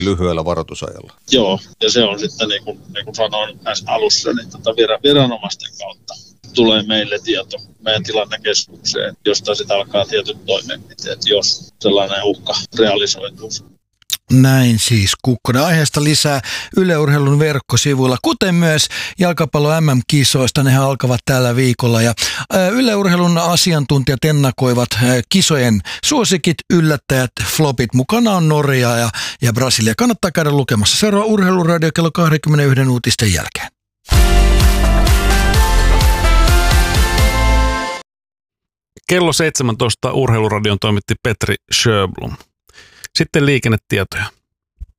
lyhyellä varoitusajalla. Joo, ja se on sitten niin kuin sanoin näissä alussa, niin viranomaisten kautta tulee meille tieto meidän tilannekeskukseen, josta sitten alkaa tietyt toimenpiteet, jos sellainen uhka realisoituu. Näin siis Kukkonen. Aiheesta lisää Yle Urheilun verkkosivuilla, kuten myös jalkapallo MM-kisoista. Nehän alkavat tällä viikolla. Ja Yle Urheilun asiantuntijat ennakoivat kisojen suosikit, yllättäjät, flopit. Mukana on Norja ja Brasilia. Kannattaa käydä lukemassa. Seuraa Urheiluradio kello 21 uutisten jälkeen. Kello 17 Urheiluradion toimitti Petri Sjöblom. Sitten liikennetietoja.